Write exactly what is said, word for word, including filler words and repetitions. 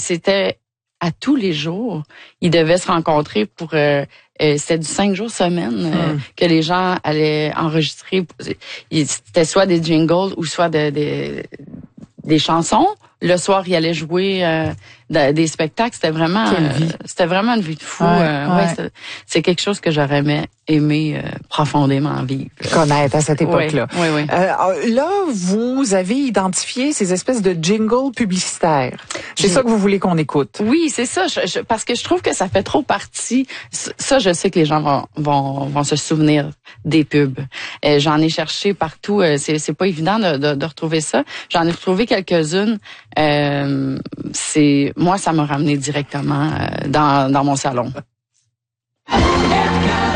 c'était à tous les jours. Ils devaient se rencontrer pour... Euh, euh, c'était du cinq jours semaine euh, mm. que les gens allaient enregistrer. C'était soit des jingles ou soit de, de, des chansons. Le soir, ils allaient jouer euh, de, des spectacles. C'était vraiment, euh, c'était vraiment une vie de fou. Ouais, euh, ouais. Ouais, c'est, c'est quelque chose que j'aurais aimé, aimé euh, profondément vivre. Connaître à cette époque-là. Oui, oui, oui. Euh, là, vous avez identifié ces espèces de jingles publicitaires. C'est J'ai... ça que vous voulez qu'on écoute. Oui, c'est ça. Je, je, parce que je trouve que ça fait trop partie. Ça, je sais que les gens vont vont, vont se souvenir des pubs. Euh, j'en ai cherché partout. Euh, c'est, c'est pas évident de, de, de retrouver ça. J'en ai retrouvé quelques-unes. Euh, c'est moi, ça m'a ramené directement euh, dans dans mon salon.